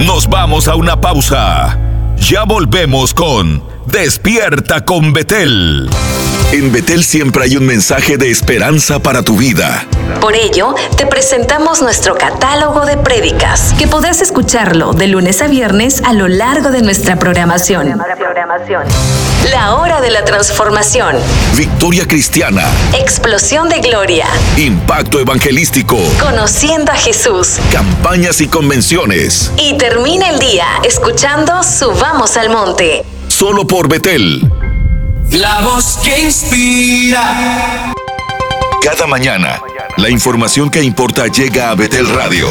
Nos vamos a una pausa. Ya volvemos con Despierta con Betel. En Betel siempre hay un mensaje de esperanza para tu vida. Por ello, te presentamos nuestro catálogo de prédicas, que podrás escucharlo de lunes a viernes a lo largo de nuestra programación. La hora de la transformación. Victoria cristiana. Explosión de gloria. Impacto evangelístico. Conociendo a Jesús. Campañas y convenciones. Y termina el día escuchando Subamos al Monte. Solo por Betel. La voz que inspira. Cada mañana, la información que importa llega a Betel Radio.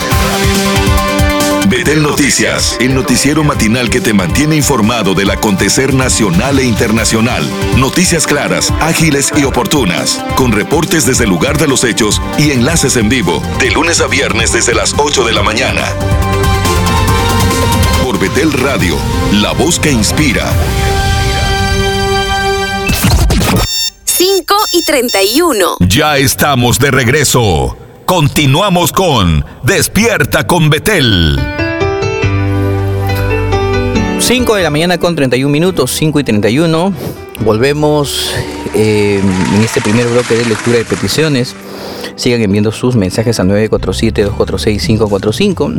Betel Noticias, el noticiero matinal que te mantiene informado del acontecer nacional e internacional. Noticias claras, ágiles y oportunas, con reportes desde el lugar de los hechos y enlaces en vivo, de lunes a viernes desde las 8 de la mañana. Por Betel Radio, la voz que inspira. 5:31. Ya estamos de regreso. Continuamos con Despierta con Betel. 5 de la mañana con 31 minutos, 5:31. Volvemos en este primer bloque de lectura de peticiones. Sigan enviando sus mensajes al 947-246-545,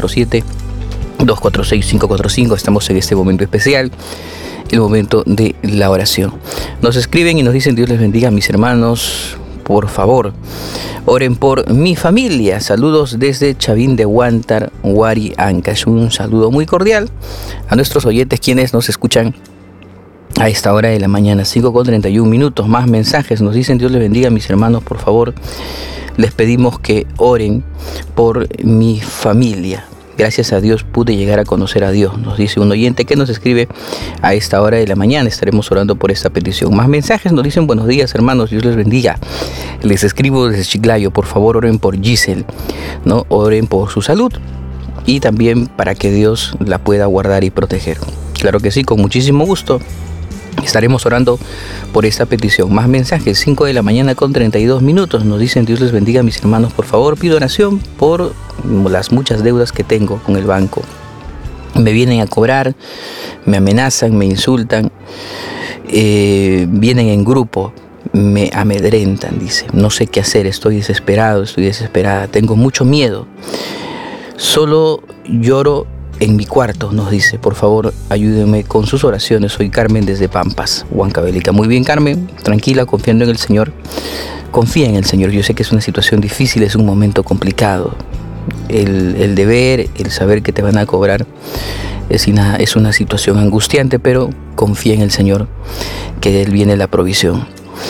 947-246-545. Estamos en este momento especial, el momento de la oración. Nos escriben y nos dicen: Dios les bendiga a mis hermanos, por favor, oren por mi familia. Saludos desde Chavín de Huántar, Huari, Ancash. Un saludo muy cordial a nuestros oyentes quienes nos escuchan a esta hora de la mañana, 5:31 minutos. Más mensajes, nos dicen: Dios les bendiga a mis hermanos, por favor, les pedimos que oren por mi familia. Gracias a Dios pude llegar a conocer a Dios, nos dice un oyente que nos escribe a esta hora de la mañana. Estaremos orando por esta petición. Más mensajes, nos dicen: buenos días hermanos, Dios les bendiga. Les escribo desde Chiclayo, por favor oren por Giselle, ¿no? Oren por su salud y también para que Dios la pueda guardar y proteger. Claro que sí, con muchísimo gusto estaremos orando por esta petición. Más mensajes, 5 de la mañana con 32 minutos. Nos dicen: Dios les bendiga a mis hermanos, por favor, pido oración por las muchas deudas que tengo con el banco. Me vienen a cobrar, me amenazan, me insultan, vienen en grupo, me amedrentan, dice. No sé qué hacer, estoy desesperado, estoy desesperada, tengo mucho miedo. Solo lloro en mi cuarto, nos dice. Por favor, ayúdenme con sus oraciones. Soy Carmen desde Pampas, Huancavelica. Muy bien, Carmen, tranquila, confiando en el Señor. Confía en el Señor. Yo sé que es una situación difícil, es un momento complicado. El deber, el saber que te van a cobrar es una situación angustiante, pero confía en el Señor, que de Él viene la provisión.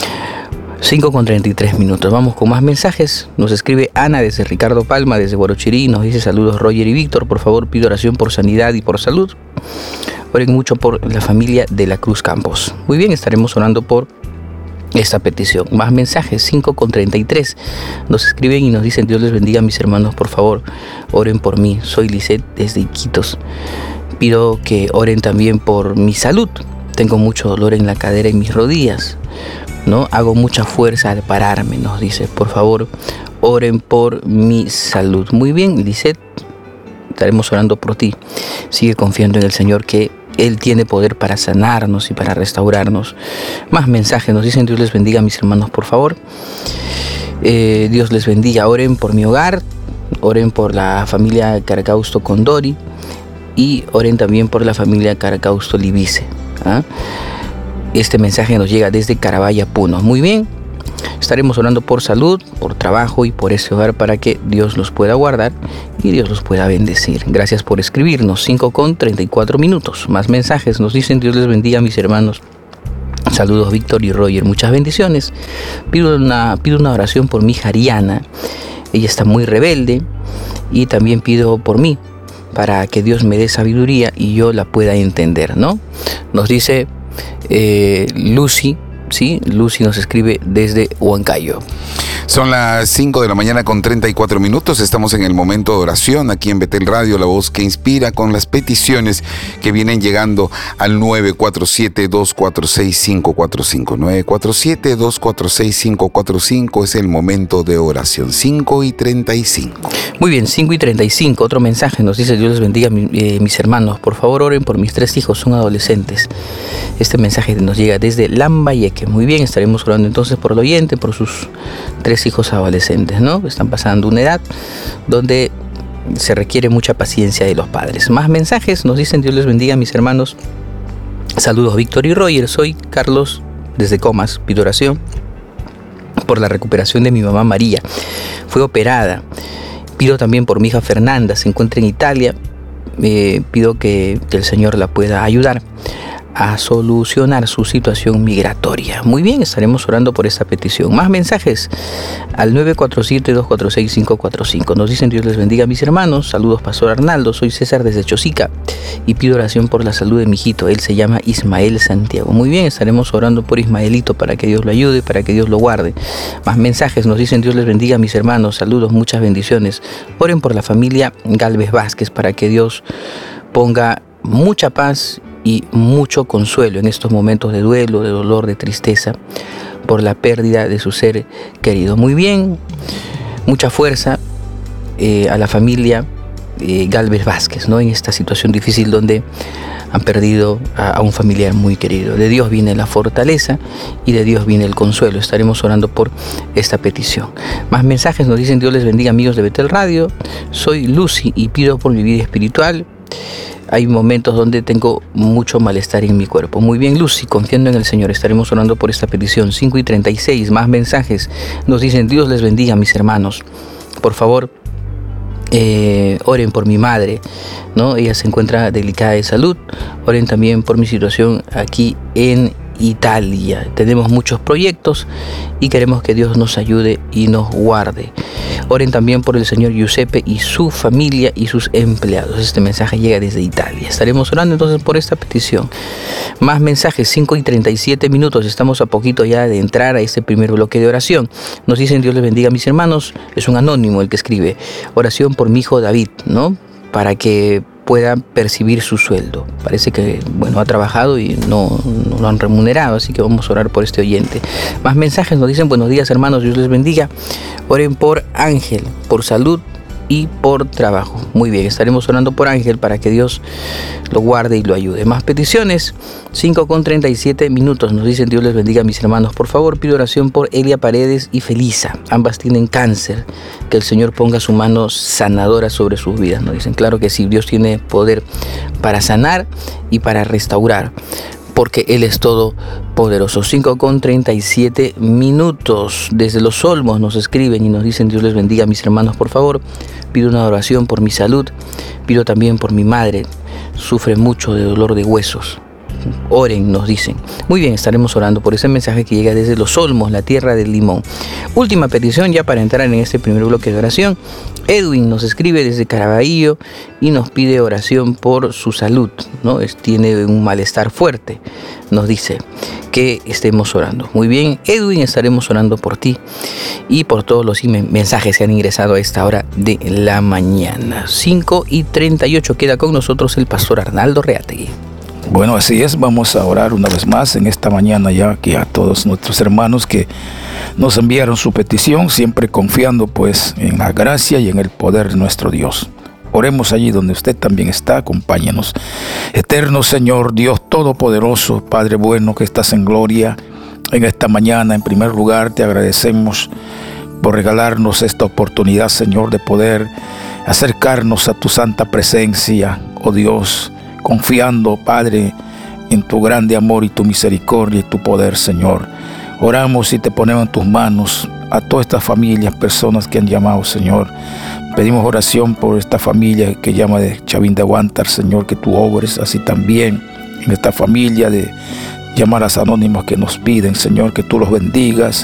5:33 minutos. Vamos con más mensajes. Nos escribe Ana desde Ricardo Palma, desde Guarochirí. Nos dice: saludos Roger y Víctor. Por favor, pido oración por sanidad y por salud. Oren mucho por la familia de la Cruz Campos. Muy bien, estaremos orando por esta petición. Más mensajes, 5:33. Nos escriben y nos dicen: Dios les bendiga a mis hermanos, por favor, oren por mí. Soy Lisette desde Iquitos. Pido que oren también por mi salud. Tengo mucho dolor en la cadera y mis rodillas, ¿no? Hago mucha fuerza al pararme, nos dice. Por favor, oren por mi salud. Muy bien, Lisette, estaremos orando por ti. Sigue confiando en el Señor, que Él tiene poder para sanarnos y para restaurarnos. Más mensajes, nos dicen: Dios les bendiga a mis hermanos, por favor. Dios les bendiga. Oren por mi hogar, oren por la familia Caracausto Condori y oren también por la familia Caracausto Libice. Este mensaje nos llega desde Carabaya, Puno. Muy bien, estaremos orando por salud, por trabajo y por ese hogar, para que Dios los pueda guardar y Dios los pueda bendecir. Gracias por escribirnos. 5:34 minutos. Más mensajes, nos dicen: Dios les bendiga a mis hermanos. Saludos Víctor y Roger, muchas bendiciones. Pido una oración por mi hija Ariana. Ella está muy rebelde, y también pido por mí, para que Dios me dé sabiduría y yo la pueda entender, ¿no? Nos dice Lucy, ¿sí? Lucy nos escribe desde Huancayo. Son las 5 de la mañana con 34 minutos. Estamos en el momento de oración aquí en Betel Radio, la voz que inspira, con las peticiones que vienen llegando al 947-246-545. 947-246-545 es el momento de oración. 5:35. Muy bien, 5:35. Otro mensaje nos dice: Dios les bendiga, mis hermanos. Por favor, oren por mis 3 hijos, son adolescentes. Este mensaje nos llega desde Lambayeque. Muy bien, estaremos orando entonces por el oyente, por sus 3 hijos adolescentes, ¿no? Están pasando una edad donde se requiere mucha paciencia de los padres. Más mensajes nos dicen: Dios les bendiga, mis hermanos. Saludos, Víctor y Roger. Soy Carlos desde Comas. Pido oración por la recuperación de mi mamá María. Fue operada. Pido también por mi hija Fernanda, se encuentra en Italia. Pido que el Señor la pueda ayudar a solucionar su situación migratoria. Muy bien, estaremos orando por esta petición. Más mensajes al 947-246-545. Nos dicen: Dios les bendiga, mis hermanos. Saludos, Pastor Arnaldo. Soy César desde Chosica y pido oración por la salud de mi hijito. Él se llama Ismael Santiago. Muy bien, estaremos orando por Ismaelito para que Dios lo ayude, para que Dios lo guarde. Más mensajes nos dicen: Dios les bendiga, mis hermanos. Saludos, muchas bendiciones. Oren por la familia Galvez Vázquez para que Dios ponga mucha paz y mucho consuelo en estos momentos de duelo, de dolor, de tristeza por la pérdida de su ser querido. Muy bien, mucha fuerza a la familia Galvez Vázquez, ¿no? En esta situación difícil donde han perdido a un familiar muy querido. De Dios viene la fortaleza y de Dios viene el consuelo. Estaremos orando por esta petición. Más mensajes nos dicen: Dios les bendiga, amigos de Betel Radio. Soy Lucy y pido por mi vida espiritual. Hay momentos donde tengo mucho malestar en mi cuerpo. Muy bien, Lucy, confiando en el Señor, estaremos orando por esta petición. 5:36, más mensajes. Nos dicen: Dios les bendiga, mis hermanos. Por favor, oren por mi madre, ¿no? Ella se encuentra delicada de salud. Oren también por mi situación aquí en Italia. Tenemos muchos proyectos y queremos que Dios nos ayude y nos guarde. Oren también por el señor Giuseppe y su familia y sus empleados. Este mensaje llega desde Italia. Estaremos orando entonces por esta petición. Más mensajes, 5:37 minutos. Estamos a poquito ya de entrar a este primer bloque de oración. Nos dicen: Dios les bendiga, mis hermanos. Es un anónimo el que escribe. Oración por mi hijo David, ¿no? Para que pueda percibir su sueldo. Parece que, ha trabajado y no lo han remunerado, así que vamos a orar por este oyente. Más mensajes nos dicen: buenos días, hermanos, Dios les bendiga. Oren por Ángel, por salud y por trabajo. Muy bien, estaremos orando por Ángel para que Dios lo guarde y lo ayude. Más peticiones, 5:37 minutos. Nos dicen: Dios les bendiga, mis hermanos. Por favor, pido oración por Elia Paredes y Felisa. Ambas tienen cáncer. Que el Señor ponga su mano sanadora sobre sus vidas. Nos dicen: claro que sí, Dios tiene poder para sanar y para restaurar, porque Él es todopoderoso. 5:37 minutos. Desde Los Olmos nos escriben y nos dicen: Dios les bendiga, mis hermanos. Por favor, pido una oración por mi salud. Pido también por mi madre. Sufre mucho de dolor de huesos. Oren, nos dicen. Muy bien, estaremos orando por ese mensaje que llega desde Los Olmos, la tierra del limón. Última petición ya para entrar en este primer bloque de oración. Edwin nos escribe desde Caraballo y nos pide oración por su salud, ¿no? Tiene un malestar fuerte. Nos dice que estemos orando. Muy bien, Edwin, estaremos orando por ti y por todos los mensajes que han ingresado a esta hora de la mañana. 5:38, queda con nosotros el pastor Arnaldo Reategui. Bueno, así es, vamos a orar una vez más en esta mañana ya que a todos nuestros hermanos que nos enviaron su petición, siempre confiando pues en la gracia y en el poder de nuestro Dios. Oremos allí donde usted también está, acompáñanos. Eterno Señor, Dios Todopoderoso, Padre bueno que estás en gloria, en esta mañana en primer lugar te agradecemos por regalarnos esta oportunidad, Señor, de poder acercarnos a tu santa presencia, oh Dios, confiando, Padre, en tu grande amor y tu misericordia y tu poder, Señor. Oramos y te ponemos en tus manos a todas estas familias, personas que han llamado, Señor. Pedimos oración por esta familia que llama de Chavín de Aguantar, Señor, que tú obres así también en esta familia de llamadas anónimas que nos piden, Señor, que tú los bendigas,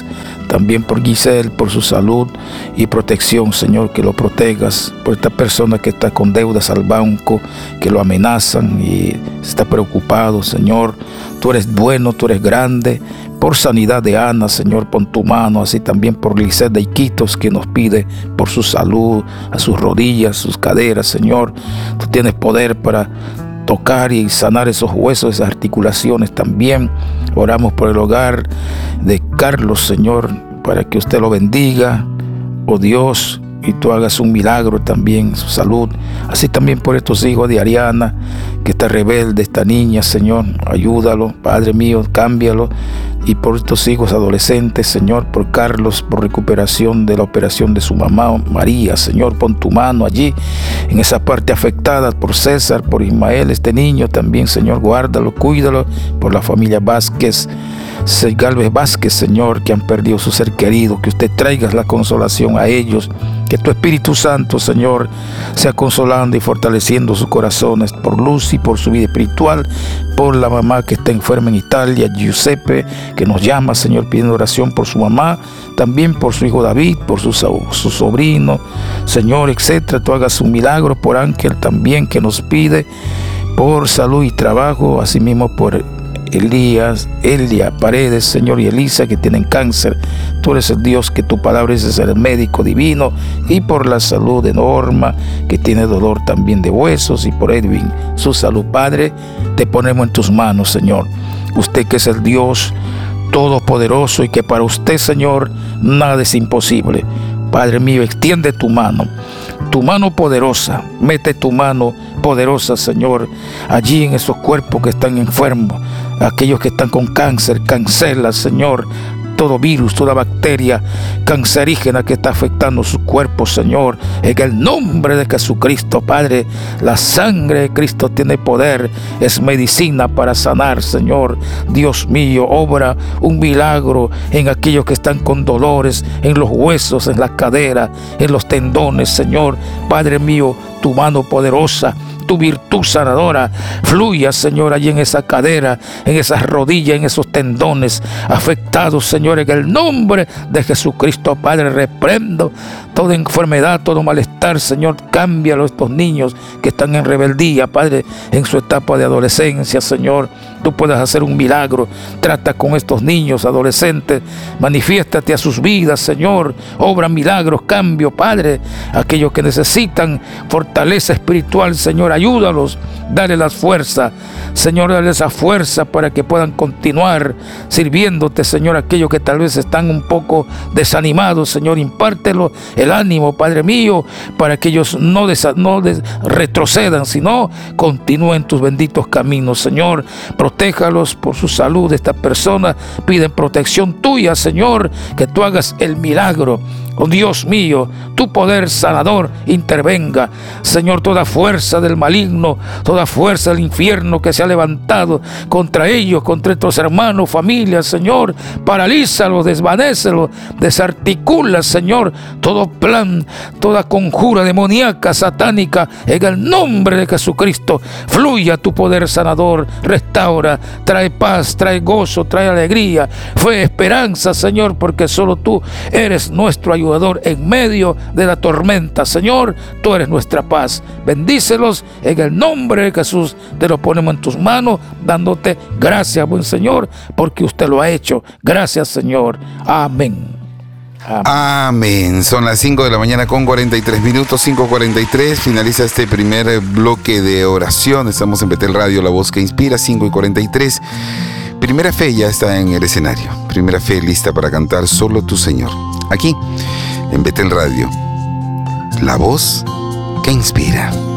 también por Giselle, por su salud y protección, Señor, que lo protejas, por esta persona que está con deudas al banco, que lo amenazan y está preocupado, Señor. Tú eres bueno, tú eres grande. Por sanidad de Ana, Señor, pon tu mano, así también por Lisette de Iquitos, que nos pide por su salud, a sus rodillas, sus caderas, Señor. Tú tienes poder para tocar y sanar esos huesos, esas articulaciones también. Oramos por el hogar de Carlos, Señor, para que usted lo bendiga, oh Dios, y tú hagas un milagro también en su salud. Así también por estos hijos de Ariana, que está rebelde, esta niña, Señor, ayúdalo, Padre mío, cámbialo. Y por estos hijos adolescentes, Señor, por Carlos, por recuperación de la operación de su mamá María, Señor, pon tu mano allí, en esa parte afectada, por César, por Ismael, este niño también, Señor, guárdalo, cuídalo, por la familia Vázquez, Galvez Vázquez, Señor, que han perdido su ser querido, que usted traiga la consolación a ellos, que tu Espíritu Santo, Señor, sea consolando y fortaleciendo sus corazones, por Lucy, por su vida espiritual, por la mamá que está enferma en Italia, Giuseppe, que nos llama, Señor, pidiendo oración por su mamá, también por su hijo David, por su sobrino, Señor, etcétera. Tú hagas un milagro por Ángel también, que nos pide por salud y trabajo, asimismo por Elia Paredes, Señor, y Elisa, que tienen cáncer. Tú eres el Dios, que tu palabra es el médico divino. Y por la salud de Norma, que tiene dolor también de huesos, y por Edwin, su salud, Padre, te ponemos en tus manos, Señor. Usted que es el Dios todopoderoso, y que para usted, Señor, nada es imposible. Padre mío, extiende tu mano poderosa, mete tu mano poderosa, Señor, allí en esos cuerpos que están enfermos, aquellos que están con cáncer. Cancela, Señor, todo virus, toda bacteria cancerígena que está afectando su cuerpo, Señor, en el nombre de Jesucristo, Padre. La sangre de Cristo tiene poder, es medicina para sanar, Señor. Dios mío, obra un milagro en aquellos que están con dolores, en los huesos, en la cadera, en los tendones, Señor. Padre mío, tu mano poderosa, tu virtud sanadora, fluya, Señor, allí en esa cadera, en esas rodillas, en esos tendones afectados, Señor, en el nombre de Jesucristo, Padre. Reprendo toda enfermedad, todo malestar, Señor. Cámbialo a estos niños que están en rebeldía, Padre, en su etapa de adolescencia, Señor. Tú puedes hacer un milagro. Trata con estos niños, adolescentes, manifiéstate a sus vidas, Señor. Obra milagros, cambio, Padre. Aquellos que necesitan fortaleza espiritual, Señor, ayúdalos, dale la fuerza, Señor, dale esa fuerza para que puedan continuar sirviéndote, Señor. Aquellos que tal vez están un poco desanimados, Señor, impártelo el ánimo, Padre mío, para que ellos no retrocedan, sino continúen tus benditos caminos, Señor. Protéjalos por su salud. Esta persona piden protección tuya, Señor, que tú hagas el milagro. Oh Dios mío, tu poder sanador intervenga, Señor. Toda fuerza del maligno, toda fuerza del infierno que se ha levantado contra ellos, contra estos hermanos, familias, Señor, paralízalo, desvanécelo, desarticula, Señor, todo plan, toda conjura demoníaca, satánica, en el nombre de Jesucristo. Fluya tu poder sanador, restaura, trae paz, trae gozo, trae alegría, fe, esperanza, Señor, porque solo tú eres nuestro ayudador en medio de la tormenta, Señor. Tú eres nuestra paz. Bendícelos en el nombre de Jesús. Te lo ponemos en tus manos, dándote gracias, buen Señor, porque usted lo ha hecho. Gracias, Señor. Amén. Amén. Amén. Son las 5 de la mañana con 43 minutos, 5:43. Finaliza este primer bloque de oración. Estamos en Betel Radio, la voz que inspira, 5:43. Primera Fe ya está en el escenario. Primera Fe lista para cantar Solo tu Señor. Aquí, en Betel Radio, la voz que inspira.